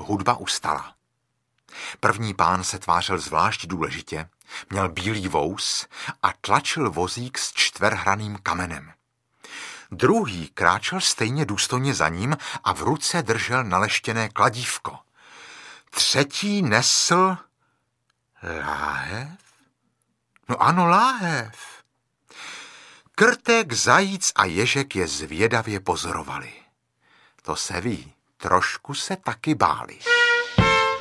hudba ustala. První pán se tvářil zvlášť důležitě, měl bílý vous a tlačil vozík s čtverhraným kamenem. Druhý kráčel stejně důstojně za ním a v ruce držel naleštěné kladívko. Třetí nesl láhev? No ano, láhev. Krtek, zajíc a ježek je zvědavě pozorovali. To se ví, trošku se taky báli.